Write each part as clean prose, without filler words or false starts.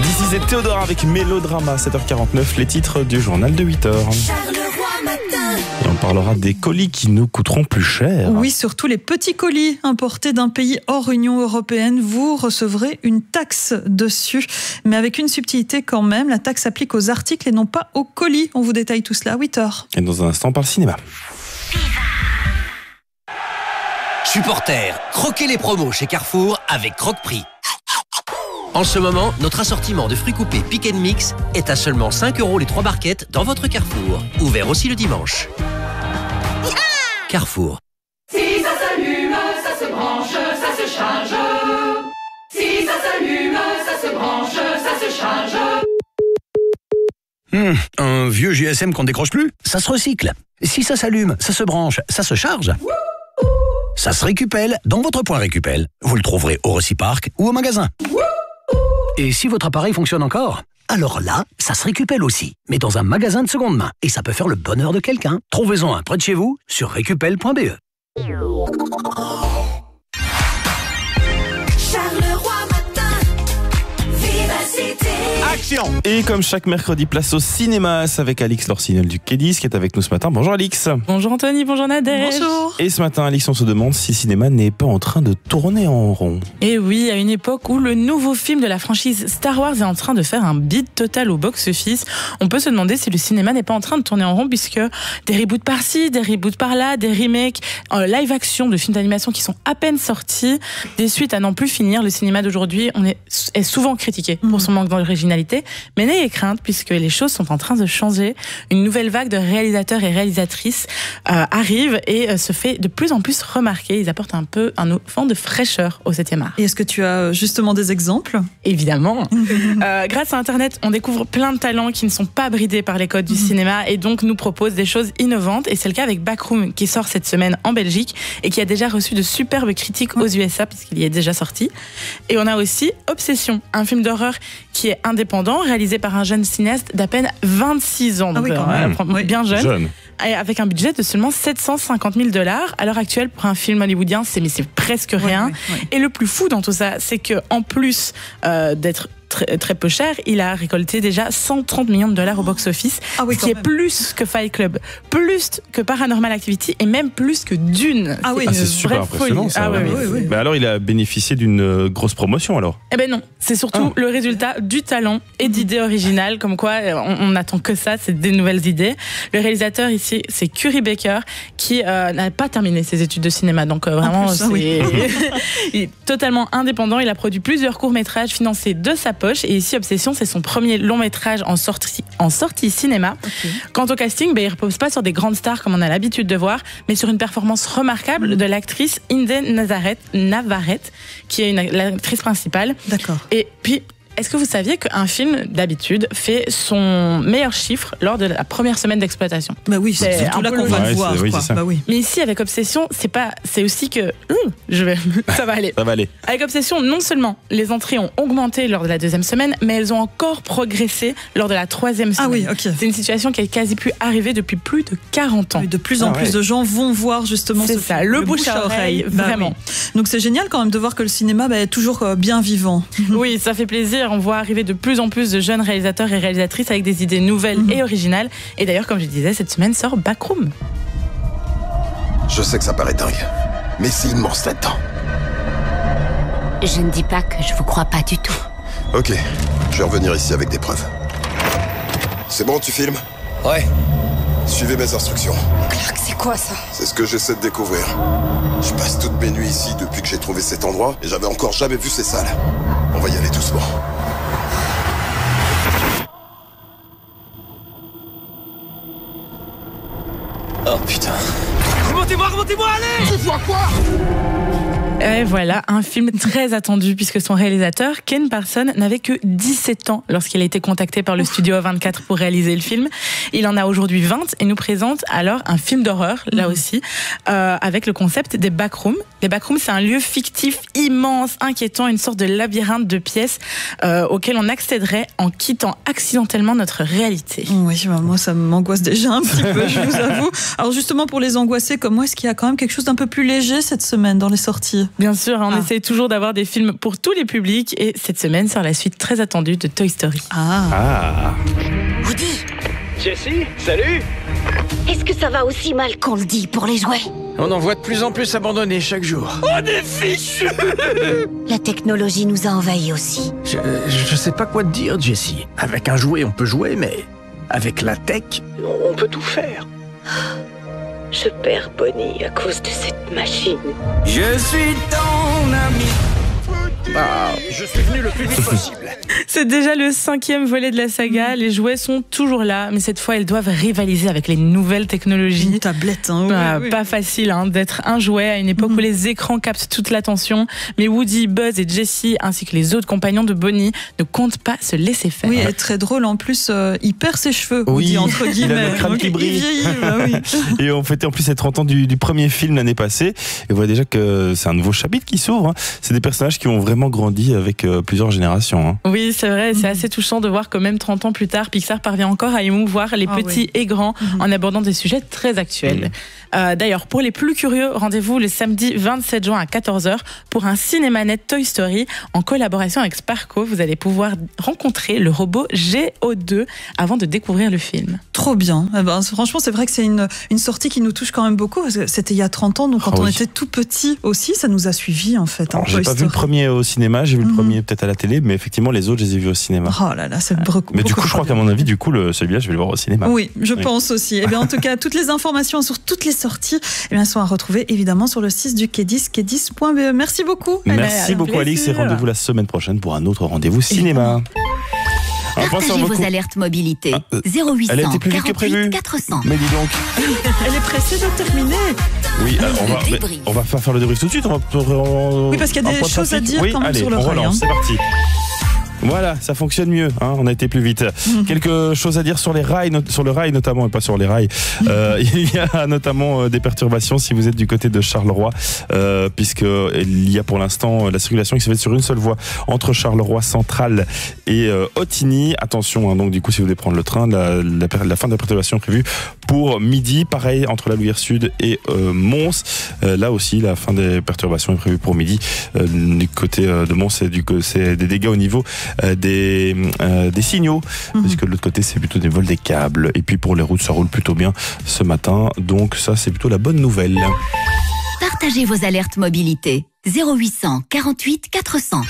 D'ici c'est Théodora avec Mélodrama, 7h49, les titres du journal de 8h. Et on parlera des colis qui nous coûteront plus cher. Oui, surtout les petits colis importés d'un pays hors Union européenne. Vous recevrez une taxe dessus, mais avec une subtilité quand même. La taxe s'applique aux articles et non pas aux colis. On vous détaille tout cela à 8h. Et dans un instant, on parle cinéma. Supporters, croquez les promos chez Carrefour avec Croque-Prix. En ce moment, notre assortiment de fruits coupés Pick & Mix est à seulement 5 € les 3 barquettes dans votre Carrefour. Ouvert aussi le dimanche. Carrefour. Si ça s'allume, ça se branche, ça se charge. Si ça s'allume, ça se branche, ça se charge. Un vieux GSM qu'on décroche plus, ça se recycle. Si ça s'allume, ça se branche, ça se charge. Ça se récupelle dans votre point Récupel. Vous le trouverez au Reciparc ou au magasin. Et si votre appareil fonctionne encore, alors là, ça se récupelle aussi, mais dans un magasin de seconde main. Et ça peut faire le bonheur de quelqu'un. Trouvez-en un près de chez vous sur récupel.be. Action! Et comme chaque mercredi, place au cinéma avec Alix Lorcinel du Kédis qui est avec nous ce matin. Bonjour Alix. Bonjour Anthony, bonjour Nadège. Bonjour. Et ce matin, Alix, on se demande si le cinéma n'est pas en train de tourner en rond. Et oui, à une époque où le nouveau film de la franchise Star Wars est en train de faire un bid total au box-office, on peut se demander si le cinéma n'est pas en train de tourner en rond, puisque des reboots par-ci, des reboots par-là, des remakes, live-action de films d'animation qui sont à peine sortis, des suites à n'en plus finir. Le cinéma d'aujourd'hui est souvent critiqué pour son manque d'originalité, mais n'ayez crainte puisque les choses sont en train de changer. Une nouvelle vague de réalisateurs et réalisatrices arrive et se fait de plus en plus remarquer. Ils apportent un vent de fraîcheur au 7e art. Et est-ce que tu as justement des exemples ? Évidemment. Grâce à Internet, on découvre plein de talents qui ne sont pas bridés par les codes du cinéma et donc nous proposent des choses innovantes. Et c'est le cas avec Backroom qui sort cette semaine en Belgique et qui a déjà reçu de superbes critiques aux USA puisqu'il y est déjà sorti. Et on a aussi Obsession, un film d'horreur qui est indépendant, réalisé par un jeune cinéaste d'à peine 26 ans. Donc, bien jeune. Avec un budget de seulement 750 000 $. À l'heure actuelle, pour un film hollywoodien, c'est presque rien. Oui. Et le plus fou dans tout ça, c'est que en plus d'être très peu cher, il a récolté déjà 130 millions de $ au box-office, ce qui est plus que Fight Club, plus que Paranormal Activity et même plus que Dune. C'est super impressionnant ça. Oui. Mais alors il a bénéficié d'une grosse promotion alors ? Eh ben non, c'est surtout le résultat du talent et d'idées originales, comme quoi on n'attend que ça, c'est des nouvelles idées. Le réalisateur ici, c'est Curry Baker, qui n'a pas terminé ses études de cinéma, donc vraiment il est totalement indépendant. Il a produit plusieurs courts-métrages financés de sa poche, et ici Obsession, c'est son premier long-métrage en sortie cinéma. Quant au casting, il ne repose pas sur des grandes stars comme on a l'habitude de voir, mais sur une performance remarquable de l'actrice Inde Navarrete, qui est l'actrice principale. D'accord. Et puis, est-ce que vous saviez qu'un film, d'habitude, fait son meilleur chiffre lors de la première semaine d'exploitation ? Bah oui, c'est surtout là qu'on va le voir. Mais ici, avec Obsession, c'est aussi que... ça va aller. Ça va aller. Avec Obsession, non seulement les entrées ont augmenté lors de la 2e semaine, mais elles ont encore progressé lors de la 3e semaine. Ah oui, ok. C'est une situation qui est quasi plus arrivée depuis plus de 40 ans. Oui, de plus en plus de gens vont voir justement ce film. Le bouche à oreille, vraiment. Donc c'est génial quand même de voir que le cinéma est toujours bien vivant. Oui, ça fait plaisir. On voit arriver de plus en plus de jeunes réalisateurs et réalisatrices avec des idées nouvelles et originales. Et d'ailleurs, comme je disais, cette semaine sort Backroom. Je sais que ça paraît dingue, mais c'est immense là-dedans. Je ne dis pas que je vous crois pas du tout. Ok, je vais revenir ici avec des preuves. C'est bon, tu filmes ? Ouais. Suivez mes instructions. Clark, c'est quoi ça ? C'est ce que j'essaie de découvrir. Je passe toutes mes nuits ici depuis que j'ai trouvé cet endroit et j'avais encore jamais vu ces salles. On va y aller doucement. Oh putain. Remontez-moi, allez ! Tu vois quoi ? Et voilà, un film très attendu puisque son réalisateur, Ken Parson, n'avait que 17 ans lorsqu'il a été contacté par le studio A24 pour réaliser le film. Il en a aujourd'hui 20 et nous présente alors un film d'horreur, là aussi, avec le concept des backrooms. Les backrooms, c'est un lieu fictif immense, inquiétant, une sorte de labyrinthe de pièces auquel on accéderait en quittant accidentellement notre réalité. Oui, moi ça m'angoisse déjà un petit peu, je vous avoue. Alors justement, pour les angoissés comme moi, est-ce qu'il y a quand même quelque chose d'un peu plus léger cette semaine dans les sorties ? Bien sûr, on essaie toujours d'avoir des films pour tous les publics et cette semaine sort la suite très attendue de Toy Story. Woody, Jessie, salut. est-ce que ça va aussi mal qu'on le dit pour les jouets? On en voit de plus en plus abandonnés chaque jour. Oh, des fichus. La technologie nous a envahis aussi. Je sais pas quoi te dire, Jessie. Avec un jouet, on peut jouer, mais avec la tech, on peut tout faire. Je perds Bonnie à cause de cette machine. Je suis ton ami. Je suis venu le plus vite possible. C'est déjà le 5e volet de la saga. Les jouets sont toujours là, mais cette fois, ils doivent rivaliser avec les nouvelles technologies. Une tablette, oui. Pas facile d'être un jouet à une époque où les écrans captent toute l'attention. Mais Woody, Buzz et Jessie, ainsi que les autres compagnons de Bonnie, ne comptent pas se laisser faire. Oui, et très drôle. En plus, il perd ses cheveux, Woody, entre guillemets. Il a le crâne qui brille. Il vieillit, oui. Et on fêtait en plus les 30 ans du premier film l'année passée. Et on voit déjà que c'est un nouveau chapitre qui s'ouvre. C'est des personnages qui ont vraiment grandi avec plusieurs générations. Oui, c'est vrai, c'est assez touchant de voir que même 30 ans plus tard, Pixar parvient encore à émouvoir les petits et grands en abordant des sujets très actuels. D'ailleurs, pour les plus curieux, rendez-vous le samedi 27 juin à 14h pour un cinéma-net Toy Story en collaboration avec Sparco. Vous allez pouvoir rencontrer le robot GO2 avant de découvrir le film. Trop bien. Franchement, c'est vrai que c'est une sortie qui nous touche quand même beaucoup. Parce que c'était il y a 30 ans, donc quand on était tout petit aussi, ça nous a suivis en fait. Alors, j'ai pas vu le premier au cinéma, j'ai vu le premier peut-être à la télé, mais effectivement les autres, je les ai vus au cinéma. Oh là là, c'est beaucoup. Mais du coup, je crois qu'à mon avis, celui-là, je vais le voir au cinéma. Oui, je pense aussi. Et bien, en tout cas, toutes les informations sur toutes les sorties sont à retrouver évidemment sur le site du Quai10, quai10.be. Merci beaucoup. Merci beaucoup, Alix, et rendez-vous la semaine prochaine pour un autre rendez-vous cinéma. Partagez vos alertes mobilité. 0800 elle a été plus vite que prévu. 400. Mais dis donc. Elle est pressée de terminer. Oui, alors on va faire le débrief tout de suite. Oui, parce qu'il y a des choses à dire quand même sur le rail. On relance, c'est parti. Voilà, ça fonctionne mieux, on a été plus vite. Quelque chose à dire sur les rails, sur le rail notamment, et pas sur les rails. Il y a notamment des perturbations si vous êtes du côté de Charleroi, puisque il y a pour l'instant la circulation qui se fait sur une seule voie entre Charleroi Centrale et Ottignies. Attention, donc du coup, si vous voulez prendre le train, la fin de la perturbation est prévue pour midi. Pareil entre la Louvière Sud et Mons. Là aussi, la fin des perturbations est prévue pour midi. Du côté de Mons, c'est des dégâts au niveau des signaux, parce que de l'autre côté c'est plutôt des vols des câbles. Et puis pour les routes, ça roule plutôt bien ce matin, donc ça c'est plutôt la bonne nouvelle. Partagez vos alertes mobilité. 0800 48 400.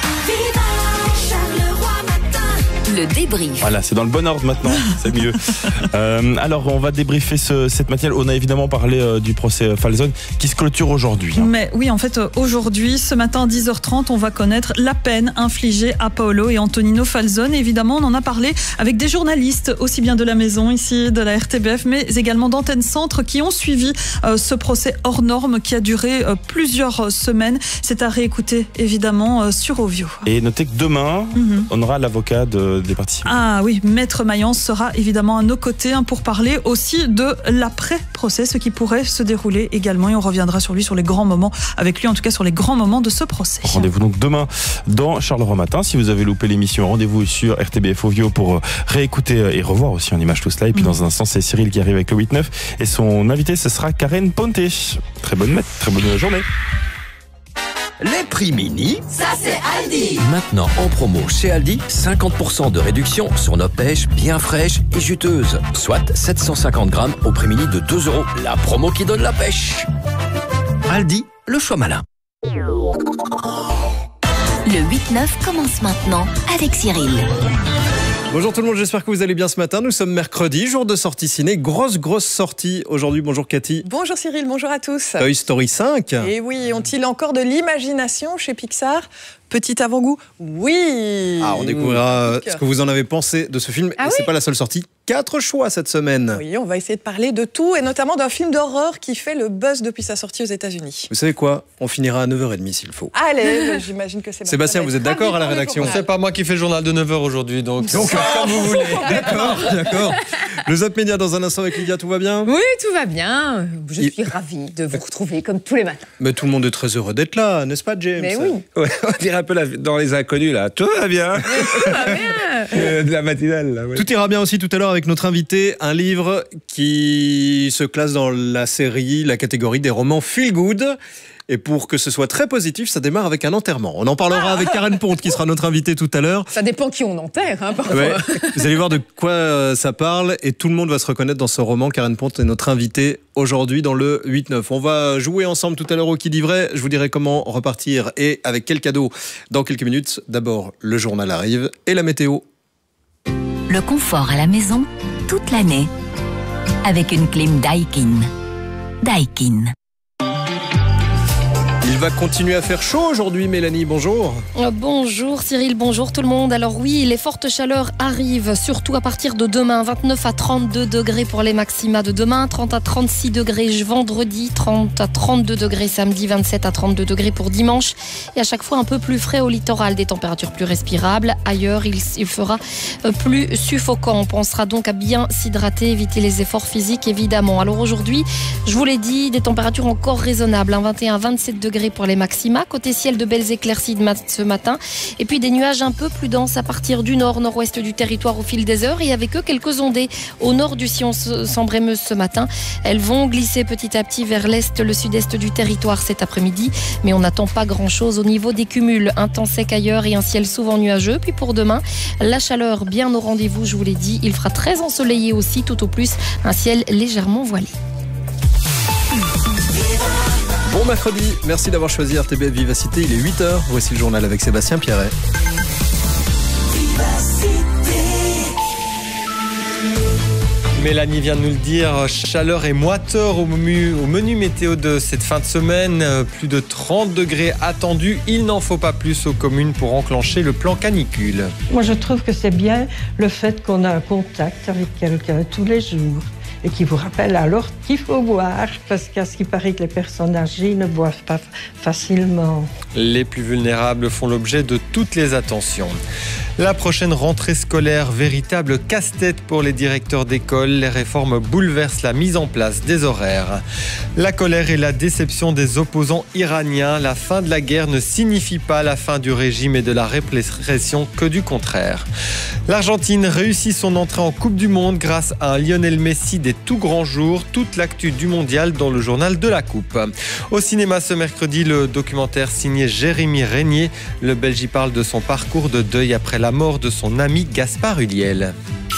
Le débrief. Voilà, c'est dans le bon ordre maintenant, c'est mieux. Alors, on va débriefer cette matinale. On a évidemment parlé du procès Falzone qui se clôture aujourd'hui. Mais oui, en fait, aujourd'hui, ce matin à 10h30, on va connaître la peine infligée à Paolo et Antonino Falzone. Et évidemment, on en a parlé avec des journalistes, aussi bien de la maison ici, de la RTBF, mais également d'Antenne Centre, qui ont suivi ce procès hors norme qui a duré plusieurs semaines. C'est à réécouter, évidemment, sur Ovio. Et notez que demain, on aura l'avocat des participants. Ah oui, Maître Mayence sera évidemment à nos côtés pour parler aussi de l'après-procès, ce qui pourrait se dérouler également, et on reviendra sur les grands moments, avec lui en tout cas sur les grands moments de ce procès. Rendez-vous donc demain dans Charleroi Matin. Si vous avez loupé l'émission, rendez-vous sur RTBF Ovio pour réécouter et revoir aussi en image tout cela. Et puis dans un instant, c'est Cyril qui arrive avec le 8-9 et son invité, ce sera Karen Ponté. Très bonne journée. Les prix mini, Ça c'est Aldi. maintenant en promo chez Aldi, 50% de réduction sur nos pêches bien fraîches et juteuses. Soit 750 grammes au prix mini de 2 €. La promo qui donne la pêche. Aldi, le choix malin. Le 8-9 commence maintenant avec Cyril. Bonjour tout le monde, j'espère que vous allez bien ce matin. Nous sommes mercredi, jour de sortie ciné. Grosse sortie aujourd'hui. Bonjour Cathy. Bonjour Cyril, bonjour à tous. Toy Story 5. Et oui, ont-ils encore de l'imagination chez Pixar ? Petit avant-goût, oui. On découvrira ce que vous en avez pensé de ce film. Et c'est pas la seule sortie. 4 choix cette semaine. Oui, on va essayer de parler de tout, et notamment d'un film d'horreur qui fait le buzz depuis sa sortie aux États-Unis. Vous savez quoi ? On finira à 9h30 s'il faut. Allez, j'imagine que Sébastien, vous êtes d'accord à la rédaction ? C'est pas moi qui fais le journal de 9h aujourd'hui, donc comme vous voulez. D'accord. Le Zap Média dans un instant avec Lydia, tout va bien ? Oui, tout va bien. Je suis ravie de vous retrouver comme tous les matins. Mais tout le monde est très heureux d'être là, n'est-ce pas James ? Mais oui. Ouais, on dirait un peu dans Les Inconnus là. Tout va bien. Tout va bien. De la matinale là. Ouais. Tout ira bien aussi tout à l'heure avec notre invité, un livre qui se classe dans la catégorie des romans feel good. Et pour que ce soit très positif, ça démarre avec un enterrement. On en parlera avec Karen Ponte qui sera notre invitée tout à l'heure. Ça dépend qui on enterre, parfois. Ouais. Vous allez voir de quoi ça parle et tout le monde va se reconnaître dans ce roman. Karen Ponte est notre invitée aujourd'hui dans le 8-9. On va jouer ensemble tout à l'heure au Qui dit vrai. Je vous dirai comment repartir et avec quel cadeau dans quelques minutes. D'abord, le journal arrive et la météo. Le confort à la maison, toute l'année, avec une clim Daikin. Daikin. Il va continuer à faire chaud aujourd'hui, Mélanie, bonjour. Bonjour Cyril, bonjour tout le monde. Alors oui, les fortes chaleurs arrivent, surtout à partir de demain. 29 à 32 degrés pour les maxima de demain, 30 à 36 degrés vendredi, 30 à 32 degrés samedi, 27 à 32 degrés pour dimanche. Et à chaque fois un peu plus frais au littoral, des températures plus respirables. Ailleurs, il fera plus suffocant. On pensera donc à bien s'hydrater, éviter les efforts physiques évidemment. Alors aujourd'hui, je vous l'ai dit, des températures encore raisonnables, 21 à 27 degrés pour les maxima. Côté ciel, de belles éclaircies ce matin. Et puis des nuages un peu plus denses à partir du nord-nord-ouest du territoire au fil des heures. Et avec eux, quelques ondées au nord du sillon Sambre-et-Meuse ce matin. Elles vont glisser petit à petit vers l'est, le sud-est du territoire cet après-midi. Mais on n'attend pas grand-chose au niveau des cumuls. Un temps sec ailleurs et un ciel souvent nuageux. Puis pour demain, la chaleur bien au rendez-vous, je vous l'ai dit. Il fera très ensoleillé aussi, tout au plus un ciel légèrement voilé. Bon mercredi, merci d'avoir choisi RTBF Vivacité, il est 8h, voici le journal avec Sébastien Pierret. Mélanie vient de nous le dire, chaleur et moiteur au menu météo de cette fin de semaine. Plus de 30 degrés attendus. Il n'en faut pas plus aux communes pour enclencher le plan canicule. Moi, je trouve que c'est bien le fait qu'on a un contact avec quelqu'un tous les jours et qui vous rappelle alors qu'il faut boire, parce qu'à ce qui paraît que les personnes âgées ne boivent pas facilement. Les plus vulnérables font l'objet de toutes les attentions. La prochaine rentrée scolaire, véritable casse-tête pour les directeurs d'école. Les réformes bouleversent la mise en place des horaires. La colère et la déception des opposants iraniens. La fin de la guerre ne signifie pas la fin du régime et de la répression, que du contraire. L'Argentine réussit son entrée en Coupe du Monde grâce à un Lionel Messi des tout grands jours. Toute l'actu du mondial dans le journal de la Coupe. Au cinéma ce mercredi, le documentaire signé Jérémy Régnier. Le Belge y parle de son parcours de deuil après la mort de son ami Gaspard Ulliel.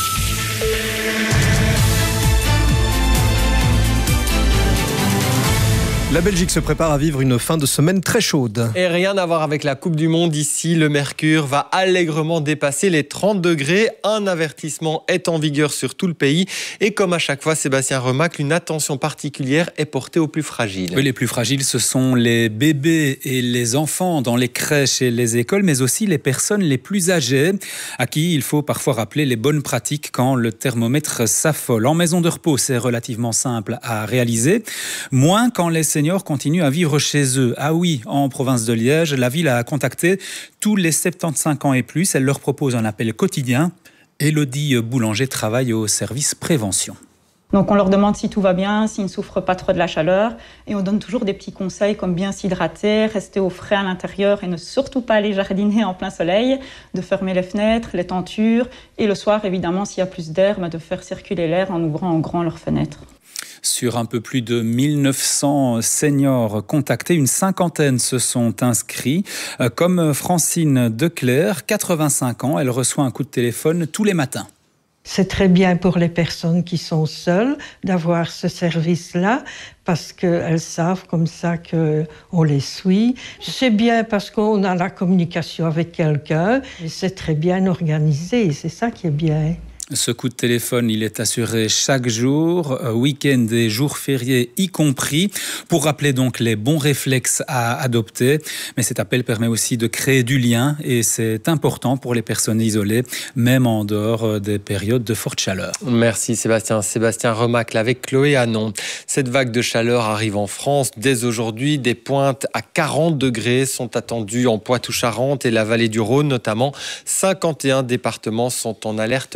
La Belgique se prépare à vivre une fin de semaine très chaude. Et rien à voir avec la Coupe du Monde ici. Le mercure va allègrement dépasser les 30 degrés. Un avertissement est en vigueur sur tout le pays. Et comme à chaque fois, Sébastien Remacle, une attention particulière est portée aux plus fragiles. Oui, les plus fragiles, ce sont les bébés et les enfants dans les crèches et les écoles, mais aussi les personnes les plus âgées, à qui il faut parfois rappeler les bonnes pratiques quand le thermomètre s'affole. En maison de repos, c'est relativement simple à réaliser. Moins quand les seniors continuent à vivre chez eux. Ah oui, en province de Liège, la ville a contacté tous les 75 ans et plus. Elle leur propose un appel quotidien. Élodie Boulanger travaille au service prévention. Donc on leur demande si tout va bien, s'ils ne souffrent pas trop de la chaleur. Et on donne toujours des petits conseils comme bien s'hydrater, rester au frais à l'intérieur et ne surtout pas aller jardiner en plein soleil, de fermer les fenêtres, les tentures. Et le soir, évidemment, s'il y a plus d'air, de faire circuler l'air en ouvrant en grand leurs fenêtres. Sur un peu plus de 1900 seniors contactés, une cinquantaine se sont inscrits. Comme Francine Declerc, 85 ans, elle reçoit un coup de téléphone tous les matins. C'est très bien pour les personnes qui sont seules d'avoir ce service-là parce qu'elles savent comme ça qu'on les suit. C'est bien parce qu'on a la communication avec quelqu'un et c'est très bien organisé, c'est ça qui est bien. Ce coup de téléphone, il est assuré chaque jour, week-end et jours fériés y compris, pour rappeler donc les bons réflexes à adopter. Mais cet appel permet aussi de créer du lien et c'est important pour les personnes isolées, même en dehors des périodes de forte chaleur. Merci Sébastien. Sébastien Remacle avec Chloé Hanon. Cette vague de chaleur arrive en France dès aujourd'hui. Des pointes à 40 degrés sont attendues en Poitou-Charentes et la vallée du Rhône notamment. 51 départements sont en alerte canicule.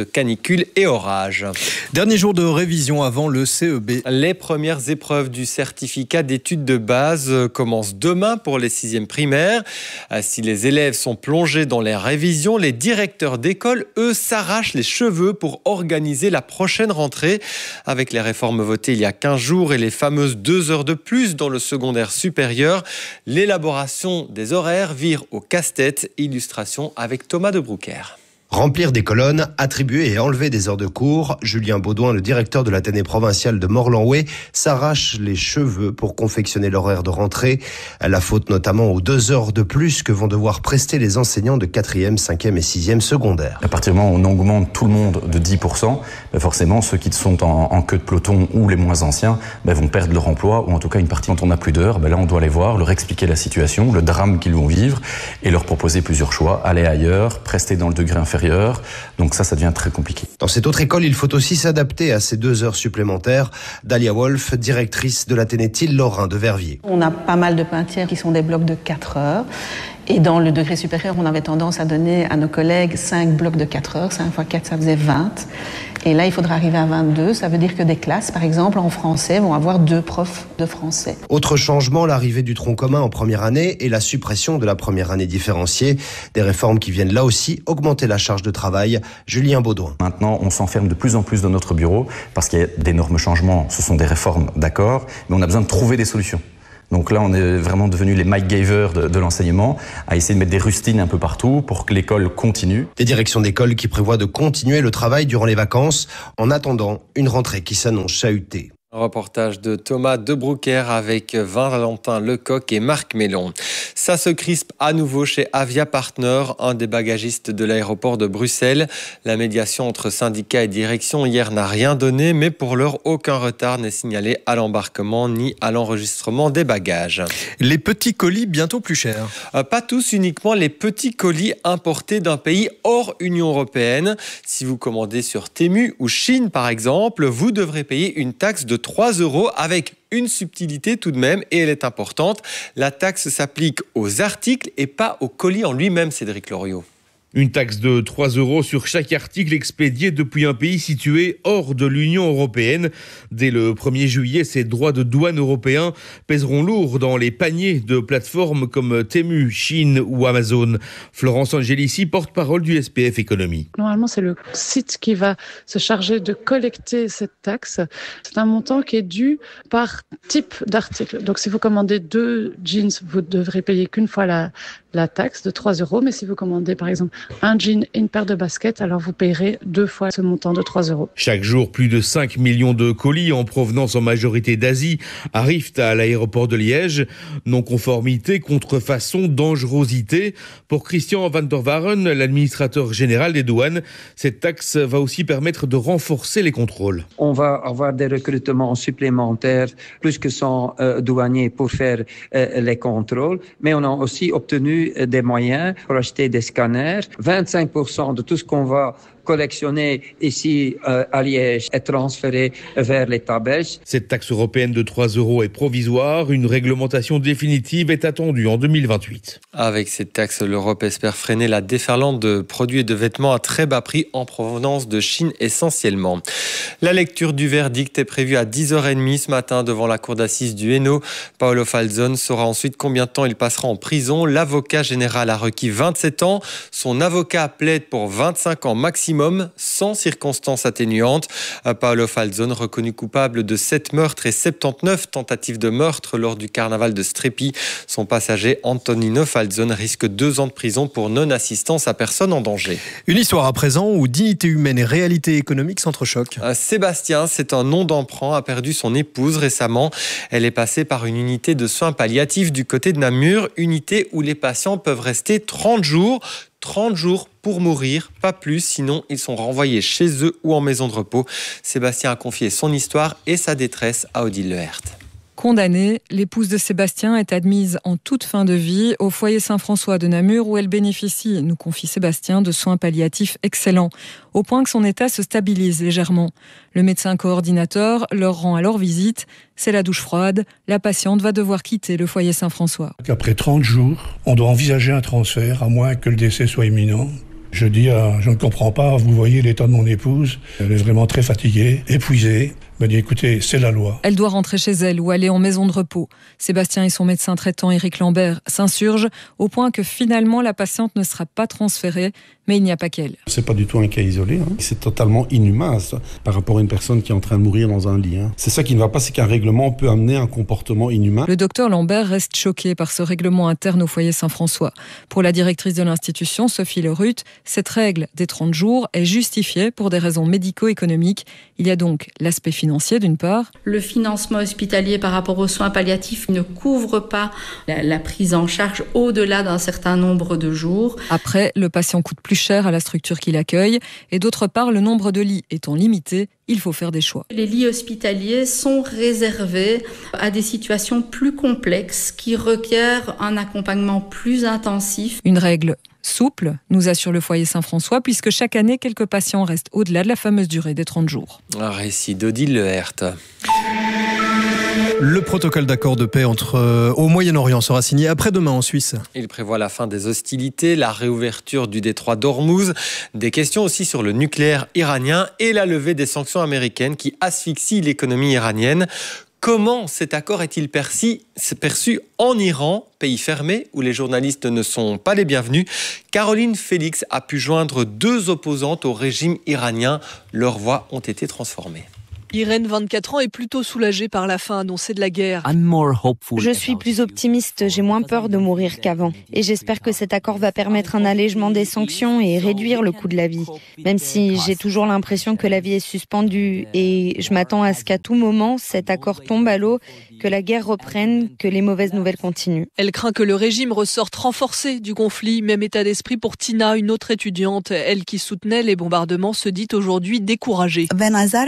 canicule et orage. Dernier jour de révision avant le CEB. Les premières épreuves du certificat d'études de base commencent demain pour les 6e primaires. Si les élèves sont plongés dans les révisions, les directeurs d'école, eux, s'arrachent les cheveux pour organiser la prochaine rentrée. Avec les réformes votées il y a 15 jours et les fameuses 2 heures de plus dans le secondaire supérieur, l'élaboration des horaires vire au casse-tête. Illustration avec Thomas de Brouckère. Remplir des colonnes, attribuer et enlever des heures de cours. Julien Baudouin, le directeur de l'Athénée provincial de Morlanoué, s'arrache les cheveux pour confectionner l'horaire de rentrée. La faute notamment aux 2 heures de plus que vont devoir prester les enseignants de 4e, 5e et 6e secondaire. À partir du moment où on augmente tout le monde de 10%, forcément ceux qui sont en queue de peloton ou les moins anciens vont perdre leur emploi, ou en tout cas une partie dont on n'a plus d'heures. Là on doit les voir, leur expliquer la situation, le drame qu'ils vont vivre et leur proposer plusieurs choix. Aller ailleurs, rester dans le degré inférieur. Donc ça devient très compliqué. Dans cette autre école, il faut aussi s'adapter à ces 2 heures supplémentaires. Dalia Wolf, directrice de l'Athénée Lorrain de Verviers. On a pas mal de peintières qui sont des blocs de 4 heures. Et dans le degré supérieur, on avait tendance à donner à nos collègues 5 blocs de 4 heures. 5 x 4, ça faisait 20. Et là, il faudra arriver à 22. Ça veut dire que des classes, par exemple, en français, vont avoir 2 profs de français. Autre changement, l'arrivée du tronc commun en première année et la suppression de la première année différenciée. Des réformes qui viennent là aussi augmenter la charge de travail. Julien Baudouin. Maintenant, on s'enferme de plus en plus dans notre bureau parce qu'il y a d'énormes changements. Ce sont des réformes, d'accord, mais on a besoin de trouver des solutions. Donc là, on est vraiment devenus les Mike Gaver de l'enseignement, à essayer de mettre des rustines un peu partout pour que l'école continue. Des directions d'école qui prévoient de continuer le travail durant les vacances, en attendant une rentrée qui s'annonce chahutée. Un reportage de Thomas de Brouckère avec Valentin Lecoq et Marc Mélon. Ça se crispe à nouveau chez Avia Partner, un des bagagistes de l'aéroport de Bruxelles. La médiation entre syndicats et direction hier n'a rien donné, mais pour l'heure, aucun retard n'est signalé à l'embarquement ni à l'enregistrement des bagages. Les petits colis bientôt plus chers. Pas tous, uniquement les petits colis importés d'un pays hors Union européenne. Si vous commandez sur Temu ou Chine par exemple, vous devrez payer une taxe de 3 € avec une subtilité tout de même, et elle est importante. La taxe s'applique aux articles et pas au colis en lui-même, Cédric Loriot. Une taxe de 3 € sur chaque article expédié depuis un pays situé hors de l'Union européenne. Dès le 1er juillet, ces droits de douane européens pèseront lourd dans les paniers de plateformes comme Temu, Chine ou Amazon. Florence Angelici, porte-parole du SPF Économie. Normalement, c'est le site qui va se charger de collecter cette taxe. C'est un montant qui est dû par type d'article. Donc, si vous commandez 2 jeans, vous devrez payer qu'une fois la taxe de 3 €. Mais si vous commandez, par exemple, un jean et une paire de baskets, alors vous payerez 2 fois ce montant de 3 €. Chaque jour, plus de 5 millions de colis en provenance en majorité d'Asie arrivent à l'aéroport de Liège. Non-conformité, contrefaçon, dangerosité. Pour Christian van der Waren, l'administrateur général des douanes, cette taxe va aussi permettre de renforcer les contrôles. On va avoir des recrutements supplémentaires, plus que 100 douaniers pour faire les contrôles, mais on a aussi obtenu des moyens pour acheter des scanners. 25% de tout ce qu'on va collectionné ici à Liège est transféré vers l'État belge. Cette taxe européenne de 3 € est provisoire. Une réglementation définitive est attendue en 2028. Avec cette taxe, l'Europe espère freiner la déferlante de produits et de vêtements à très bas prix en provenance de Chine essentiellement. La lecture du verdict est prévue à 10h30 ce matin devant la cour d'assises du Hainaut. Paolo Falzon saura ensuite combien de temps il passera en prison. L'avocat général a requis 27 ans. Son avocat plaide pour 25 ans maximum, sans circonstances atténuantes. Paolo Falzon, reconnu coupable de 7 meurtres et 79 tentatives de meurtre lors du carnaval de Strepi. Son passager Antonino Falzon risque 2 ans de prison pour non-assistance à personne en danger. Une histoire à présent où dignité humaine et réalité économique s'entrechoquent. Sébastien, c'est un nom d'emprunt, a perdu son épouse récemment. Elle est passée par une unité de soins palliatifs du côté de Namur, unité où les patients peuvent rester 30 jours. 30 jours pour mourir, pas plus, sinon ils sont renvoyés chez eux ou en maison de repos. Sébastien a confié son histoire et sa détresse à Odile Lehert. Condamnée, l'épouse de Sébastien est admise en toute fin de vie au foyer Saint-François de Namur où elle bénéficie, nous confie Sébastien, de soins palliatifs excellents, au point que son état se stabilise légèrement. Le médecin coordinateur leur rend alors visite. C'est la douche froide. La patiente va devoir quitter le foyer Saint-François. Après 30 jours, on doit envisager un transfert, à moins que le décès soit imminent. Je dis, je ne comprends pas, vous voyez l'état de mon épouse, elle est vraiment très fatiguée, épuisée. Elle m'a dit, écoutez, c'est la loi. Elle doit rentrer chez elle ou aller en maison de repos. Sébastien et son médecin traitant Éric Lambert s'insurgent au point que finalement la patiente ne sera pas transférée, mais il n'y a pas qu'elle. C'est pas du tout un cas isolé, c'est totalement inhumain par rapport à une personne qui est en train de mourir dans un lit. C'est ça qui ne va pas, c'est qu'un règlement peut amener un comportement inhumain. Le docteur Lambert reste choqué par ce règlement interne au foyer Saint-François. Pour la directrice de l'institution, Sophie Lerut, cette règle des 30 jours est justifiée pour des raisons médico-économiques. Il y a donc l'aspect financier d'une part. Le financement hospitalier par rapport aux soins palliatifs ne couvre pas la prise en charge au-delà d'un certain nombre de jours. Après, le patient coûte plus cher à la structure qui l'accueille et d'autre part, le nombre de lits étant limité, il faut faire des choix. Les lits hospitaliers sont réservés à des situations plus complexes qui requièrent un accompagnement plus intensif. Une règle souple, nous assure le foyer Saint-François, puisque chaque année, quelques patients restent au-delà de la fameuse durée des 30 jours. Un récit d'Odile Lehert. Le protocole d'accord de paix au Moyen-Orient sera signé après-demain en Suisse. Il prévoit la fin des hostilités, la réouverture du détroit d'Ormuz, des questions aussi sur le nucléaire iranien et la levée des sanctions américaines qui asphyxient l'économie iranienne. Comment cet accord est-il perçu en Iran, pays fermé où les journalistes ne sont pas les bienvenus? Caroline Félix a pu joindre 2 opposantes au régime iranien. Leurs voix ont été transformées. Irène, 24 ans, est plutôt soulagée par la fin annoncée de la guerre. Je suis plus optimiste, j'ai moins peur de mourir qu'avant. Et j'espère que cet accord va permettre un allègement des sanctions et réduire le coût de la vie. Même si j'ai toujours l'impression que la vie est suspendue. Et je m'attends à ce qu'à tout moment, cet accord tombe à l'eau, que la guerre reprenne, que les mauvaises nouvelles continuent. Elle craint que le régime ressorte renforcé du conflit. Même état d'esprit pour Tina, une autre étudiante. Elle qui soutenait les bombardements se dit aujourd'hui découragée.